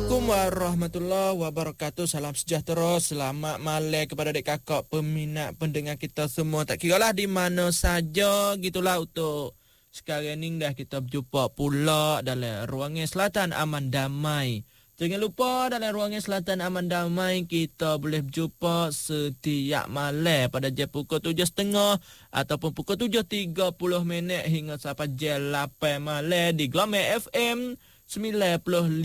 Assalamualaikum warahmatullahi wabarakatuh. Salam sejahtera, selamat malam kepada adik kakak peminat pendengar kita semua. Tak kira lah di mana saja gitulah untuk sekarang ni dah kita berjumpa pula dalam ruangan Selatan Aman Damai. Jangan lupa dalam ruangan Selatan Aman Damai kita boleh berjumpa setiap malam pada jam pukul 7.30 ataupun pukul 7.30 hingga sampai jam 8 malam di Gelombang FM 95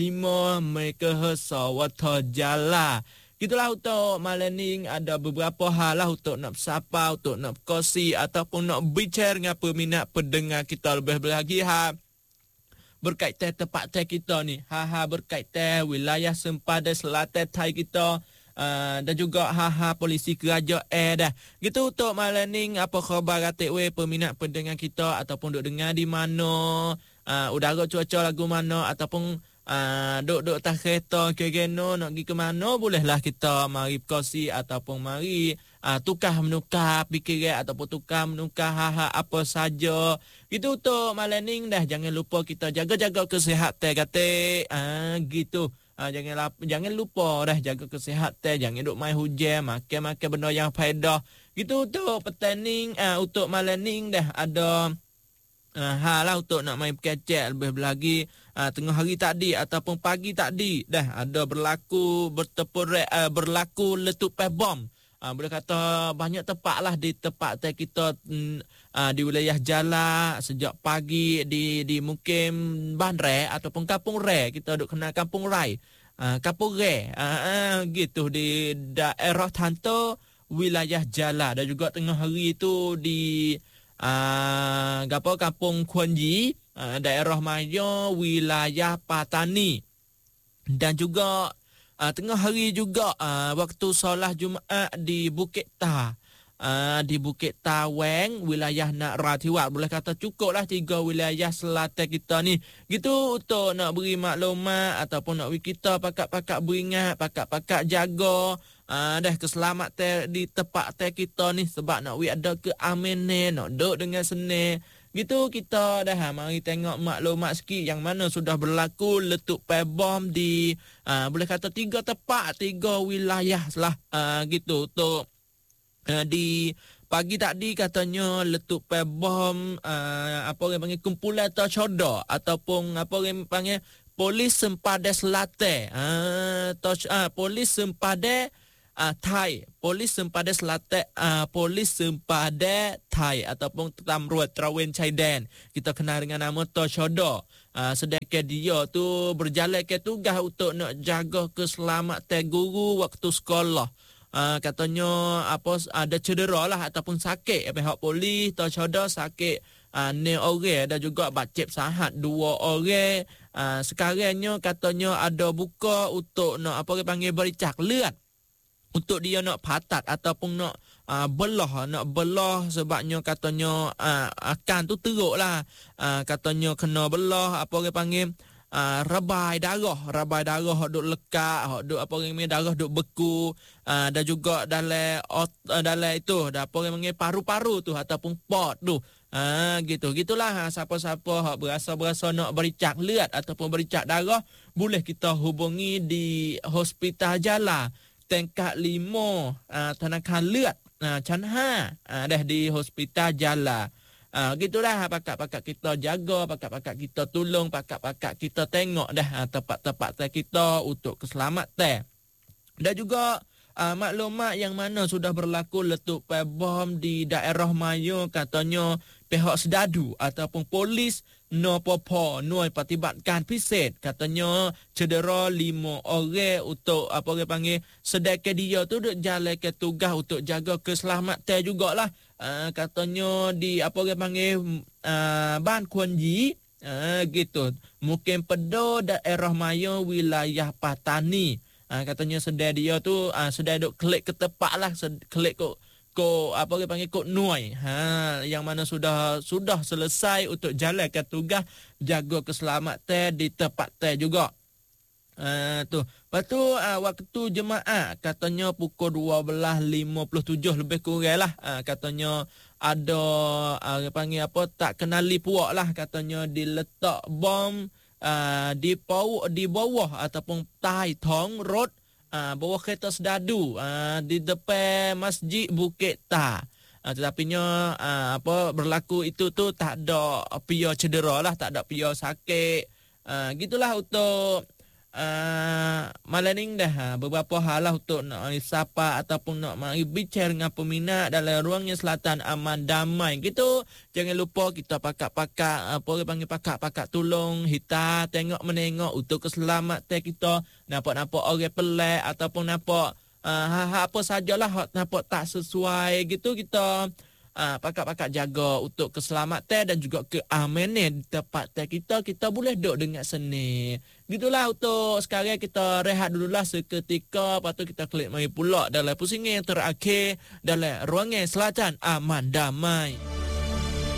MHz Wata Jala. Gitulah untuk malam ni ada beberapa hal lah untuk nak bersapa, untuk nak berkongsi ataupun nak bicara dengan peminat pendengar kita lebih lagi berkaitan tempat Thai kita ni. Berkaitan wilayah sempadan selatan Thai kita. Dan juga polisi kerajaan dah. Gitu untuk malam ni apa khabar atik peminat pendengar kita ataupun duk dengar di mana, udara cuaca lagu mana ataupun duk atas kereta kegeno nak pergi ke mana, bolehlah kita mari berkongsi ataupun mari tukar menukar fikiran ataupun tukar menukar apa saja. Gitu untuk malam ni dah. Jangan lupa kita jaga-jaga kesihatan katik. Gitu. Jangan lupa dah jaga kesihatan, jangan duk main hujan, makan benda yang faedah. Gitu untuk petang ni, untuk malam ni dah ada hal lah untuk nak main kecek lebih lagi. Tengah hari tadi ataupun pagi tadi dah ada berlaku letupan bom. Boleh kata banyak tempat lah di tempat kita di wilayah Jala sejak pagi di mungkin Bandrai ataupun Kampung Rai. Kita duk kenal Kampung Rai. Kampung Rai. Gitu di daerah Tanto wilayah Jala. Dan juga tengah hari itu di Kampung Kuanji daerah Maya wilayah Patani. Dan juga tengah hari juga waktu solat Jumaat di Bukit Taweng wilayah Narathiwat. Boleh kata cukuplah 3 wilayah selatan kita ni. Gitu untuk nak beri maklumat ataupun nak beri kita pakak-pakak beringat, pakak-pakak jaga dah keselamatan di tempat kita ni, sebab nak ada keamanan, nak duduk dengan senang. Gitu kita dah mari tengok maklumat sikit yang mana sudah berlaku letupan bom di boleh kata 3 tempat, 3 wilayah lah. Gitu untuk di pagi tadi katanya letupan bom apa orang panggil kumpulan Tochoda ataupun apa orang panggil Polis Sempadan Selatan. Polis Sempadan Thai, Polis Sempadan Selatan, Polis Sempadan Thai ataupun Tamruat Trawen Chaidan. Kita kenal dengan nama Tochoda. Sedangkan dia tu berjalan ke tugas untuk nak jaga keselamatan guru waktu sekolah. Katanya ada cedera lah ataupun sakit. Pihak polis Tochoda sakit 6 orang dan juga bacip sahat 2 orang. Sekarangnya katanya ada buka untuk nak panggil bericak liat. Untuk dia nak patat ataupun nak belah sebabnya katanya akan tu teruk lah. Katanya kena belah rebai darah duk lekat, duk darah duk beku, dan juga dalam itu paru-paru tu ataupun pot tu. Gitulah siapa-siapa berasa nak bericak liat ataupun bericak darah, boleh kita hubungi di Hospital Jala tingkat 5 Tanakan Liat Chanha dah di Hospital Jala. Gitulah pakak-pakak kita jaga, pakak-pakak kita tolong, pakak-pakak kita tengok dah tempat-tempat kita untuk keselamatan. Dan juga maklumat yang mana sudah berlaku letupan bom di daerah Maya, katanya pihak sedadu ataupun polis Nopopo Nuai Pertibatan Piset katanya cedera 5 orang untuk sedangkan dia tu duk jalan ke tugas untuk jaga keselamatan jugalah. Katanya di Ban Kuanji gitu. Mungkin pedo daerah Maya wilayah Patani. Katanya sedang dia tu sedang duk klik ke tempat lah, klik kok nuai yang mana sudah selesai untuk jalan ke tugas jaga keselamatan di tempat juga. Lepas tu waktu jemaah katanya pukul 12.57 lebih kurang lah. Katanya ada tak kenali puak lah, katanya diletak bom di bawah ataupun tai thong road, bawah kereta sedadu, di depan Masjid Bukit Ta. Tetapinya berlaku itu tu tak ada pia cedera lah, tak ada pia sakit. Gitulah untuk malaning dah beberapa hal lah untuk nak sapa ataupun nak mari bicara dengan peminat dalam ruangnya Selatan aman damai gitu. Jangan lupa kita pakak-pakak panggil pakak-pakak tolong kita tengok menengok untuk keselamatan kita. Nampak-nampak orang pelik ataupun nampak apa sajalah nampak tak sesuai gitu, kita pakak-pakak jaga untuk keselamatan dan juga keamanan tempat kita boleh duduk dengan seni. Gitulah untuk sekarang, kita rehat dululah seketika, lepas tu kita klik mari pula dalam pusingan yang terakhir dalam ruangan Selatan aman damai.